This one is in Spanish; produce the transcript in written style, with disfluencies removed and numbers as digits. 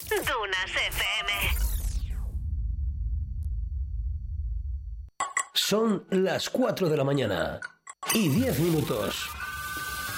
Dunas FM. Son las 4 de la mañana y 10 minutos.